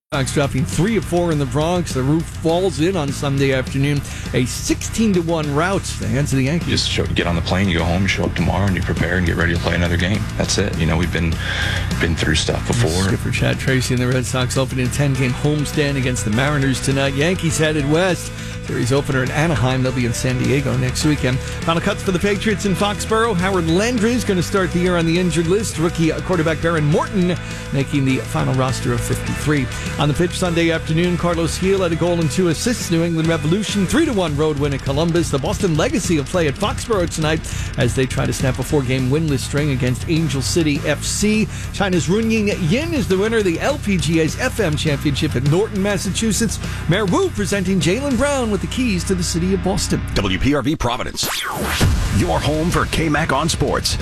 Sox dropping 3 of 4 in the Bronx. The roof falls in on Sunday afternoon. A 16-1 rout to the hands of the Yankees. Just get on the plane, you go home, you show up tomorrow, and you prepare and get ready to play another game. That's it. We've been through stuff before. Skipper Chad Tracy and the Red Sox open in a 10-game homestand against the Mariners tonight. Yankees headed west. Series opener in Anaheim. They'll be in San Diego next weekend. Final cuts for the Patriots in Foxborough. Howard Landry is going to start the year on the injured list. Rookie quarterback Baron Morton making the final roster of 53. On the pitch Sunday afternoon, Carlos Gil had a goal and 2 assists. New England Revolution 3-1 road win at Columbus. The Boston Legacy will play at Foxborough tonight as they try to snap a 4-game winless string against Angel City FC. China's Runying Yin is the winner of the LPGA's FM Championship at Norton, Massachusetts. Mayor Wu presenting Jaylen Brown with the keys to the city of Boston. WPRV Providence, your home for KMAC on sports.